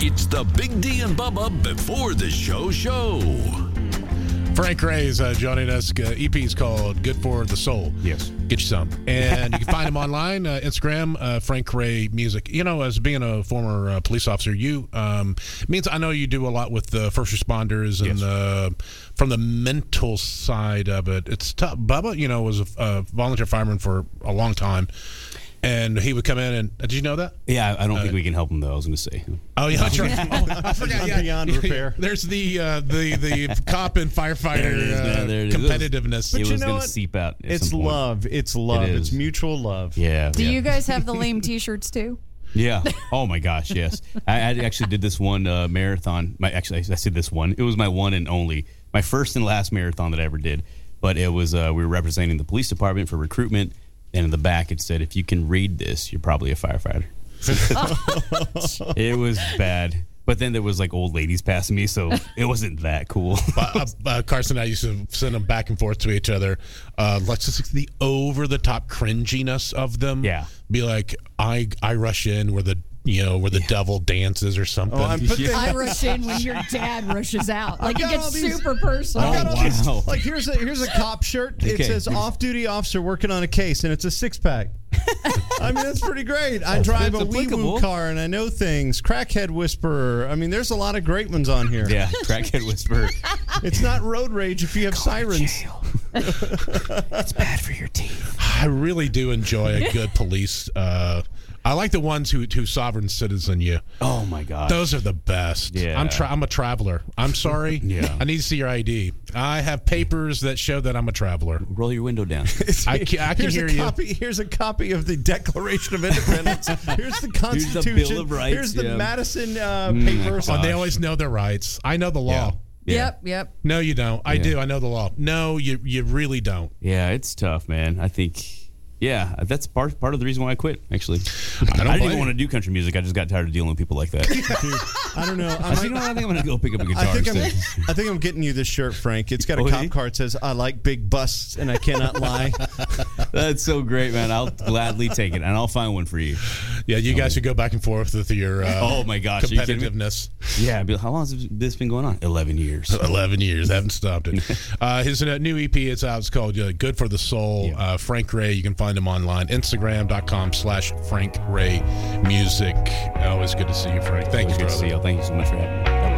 It's the Big D and Bubba before the show. Frank Ray's joining us. EP is called Good for the Soul. Yes. Get you some. And you can find him online, Instagram, Frank Ray Music. You know, as being a former police officer, means I know you do a lot with the first responders and from the mental side of it. It's tough. Bubba, was a volunteer fireman for a long time. And he would come in and did you know that? Yeah, I don't think we can help him though. I was going to say. Oh yeah, that's right. I forgot. Beyond repair. There's the cop and firefighter competitiveness. It was going to seep out. It's love. It's love. It's mutual love. Yeah. Do you guys have the lame T-shirts too? Yeah. Oh my gosh, yes. I actually did this one marathon. I said this one. It was my one and only, my first and last marathon that I ever did. But it was we were representing the police department for recruitment. And in the back, it said, if you can read this, you're probably a firefighter. It was bad. But then there was like old ladies passing me, so it wasn't that cool. Carson and I used to send them back and forth to each other. Let's just the over-the-top cringiness of them. Yeah. Be like, I rush in where the devil dances or something. I rush in when your dad rushes out. Like, it gets super personal. Wow. Like, here's a cop shirt. It says off-duty officer working on a case, and it's a six-pack. I mean, that's pretty great. I drive a wee-woo car, and I know things. Crackhead Whisperer. I mean, there's a lot of great ones on here. Yeah, Crackhead Whisperer. It's not road rage if you have sirens. It's bad for your teeth. I really do enjoy a good police. I like the ones who sovereign citizen you. Oh my God, those are the best. Yeah, I'm a traveler. I'm sorry. Yeah, I need to see your ID. I have papers that show that I'm a traveler. Roll your window down. I can hear you. Here's a copy of the Declaration of Independence. Here's the Constitution. Here's the Bill of Rights. Here's the Madison papers. Oh, they always know their rights. I know the law. Yeah. Yep. No, you don't. I do. I know the law. No, you really don't. Yeah, it's tough, man. I think. Yeah, that's part of the reason why I quit, actually. I didn't even want to do country music. I just got tired of dealing with people like that. I don't know. I think I'm going to go pick up a guitar. I think I'm getting you this shirt, Frank. It's got a cop car. It says, I like big busts, and I cannot lie. That's so great, man. I'll gladly take it, and I'll find one for you. Yeah, you guys should go back and forth with your oh my gosh, competitiveness. Yeah, how long has this been going on? 11 years. 11 years. Haven't stopped it. His new EP is out. It's called Good for the Soul. Yeah. Frank Ray. You can find him online. Instagram.com/Frank Ray Music. Always good to see you, Frank. Thank you, brother. Good to see you. Thank you so much for having me.